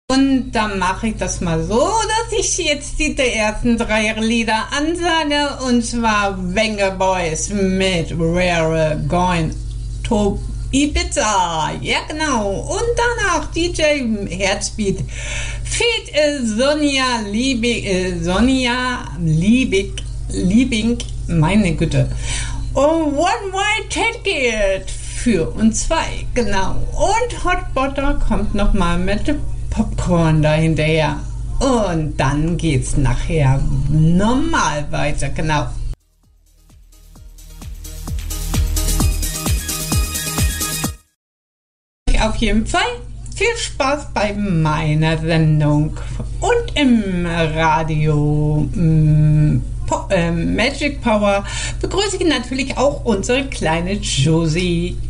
Und dann mache ich das mal so, dass ich jetzt die ersten 3 Lieder ansage. Und zwar Venga Boys mit We're Going to Ibiza. Ja, genau. Und danach DJ Herzbeat feat. Sonja Liebing, meine Güte. Und One Way Ticket für uns 2, genau. Und Hot Butter kommt nochmal mit Popcorn da hinterher. Und dann geht's nachher normal weiter, genau. Auf jeden Fall viel Spaß bei meiner Sendung und im Radio Magic Power begrüße ich natürlich auch unsere kleine Josie.